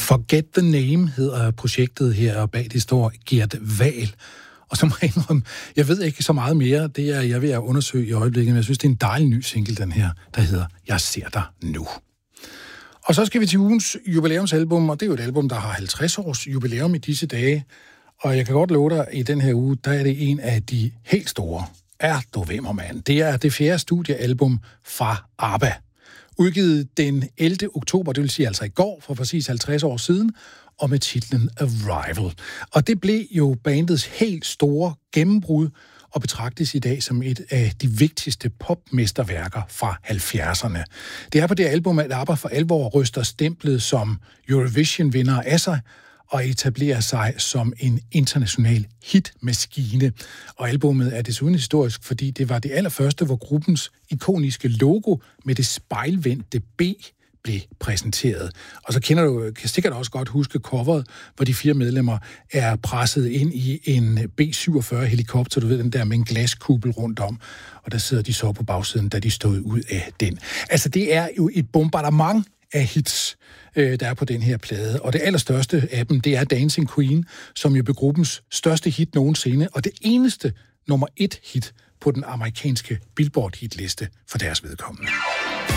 Forget the Name hedder projektet her, og bag det står Gert Wahl. Og så må jeg indrømme, jeg ved ikke så meget mere. Det er jeg ved at undersøge i øjeblikket, men jeg synes, det er en dejlig ny single, den her, der hedder Jeg ser dig nu. Og så skal vi til ugens jubilæumsalbum, og det er jo et album, der har 50 års jubilæum i disse dage. Og jeg kan godt love dig, i den her uge, der er det en af de helt store. Er du vimmermand? Det er det 4. studiealbum fra ABBA. Udgivet den 11. oktober, det vil sige altså i går, for præcis 50 år siden, og med titlen Arrival. Og det blev jo bandets helt store gennembrud, og betragtes i dag som et af de vigtigste popmesterværker fra 70'erne. Det er på det album, at ABBA for alvor ryster stemplet som Eurovision-vinder af sig, og etablerer sig som en international hitmaskine. Og albummet er desuden historisk, fordi det var det allerførste, hvor gruppens ikoniske logo med det spejlvendte B blev præsenteret. Og så kan sikkert også godt huske coveret, hvor de 4 medlemmer er presset ind i en B-47-helikopter, du ved, den der med en glaskuppel rundt om, og der sidder de så på bagsiden, da de stod ud af den. Altså, det er jo et bombardement af hits, der er på den her plade. Og det allerstørste af dem, det er Dancing Queen, som jo blev gruppens største hit nogensinde, og det eneste nummer 1 hit på den amerikanske Billboard-hitliste for deres vedkommende.